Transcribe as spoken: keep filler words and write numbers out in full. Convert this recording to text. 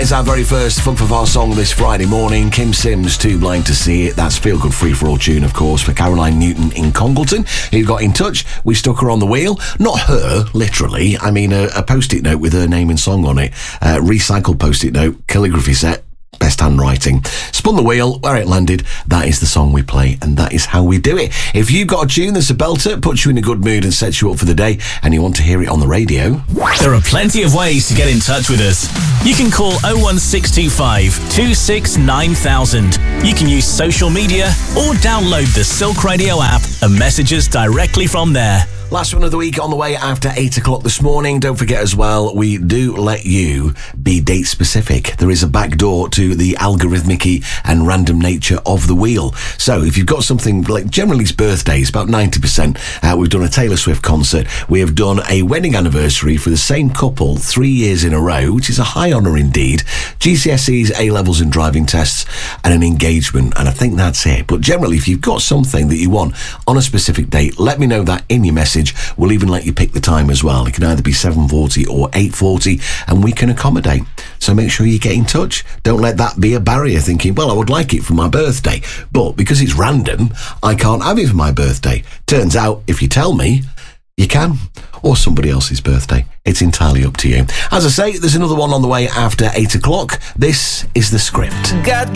is our very first Fun for Far song this Friday morning. Kim Sims, Too Blind to See It. That's Feel Good Free For All tune, of course, for Caroline Newton in Congleton, who got in touch. We stuck her on the wheel. Not her, literally. I mean, a, a post-it note with her name and song on it. Uh, recycled post-it note, calligraphy set. Best handwriting. Spun the wheel, where it landed, that is the song we play, and that is how we do it. If you've got a tune that's a belter, puts you in a good mood and sets you up for the day, and you want to hear it on the radio... There are plenty of ways to get in touch with us. You can call oh one six two five, two six nine thousand. You can use social media or download the Silk Radio app and message us directly from there. Last one of the week on the way after eight o'clock this morning. Don't forget as well, we do let you be date specific. There is a back door to the algorithmic and random nature of the wheel. So if you've got something like generally it's birthdays, about ninety percent, uh, we've done a Taylor Swift concert. We have done a wedding anniversary for the same couple three years in a row, which is a high honour indeed. G C S Es, A-levels and driving tests, and an engagement. And I think that's it. But generally, if you've got something that you want on a specific date, let me know that in your message. We'll even let you pick the time as well. It can either be seven forty or eight forty, and we can accommodate. So make sure you get in touch. Don't let that be a barrier, thinking, well, I would like it for my birthday, but because it's random, I can't have it for my birthday. Turns out, if you tell me, you can. Or somebody else's birthday. It's entirely up to you. As I say, there's another one on the way after eight o'clock. This is The Script. God